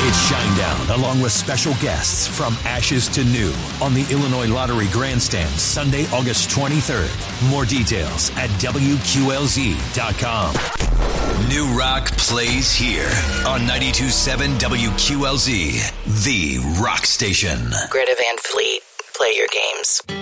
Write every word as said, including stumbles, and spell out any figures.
It's Shinedown, along with special guests from Ashes to New on the Illinois Lottery Grandstand, Sunday, August twenty-third. More details at W Q L Z dot com. New Rock plays here on ninety-two point seven W Q L Z, the rock station. Greta Van Fleet, play your games.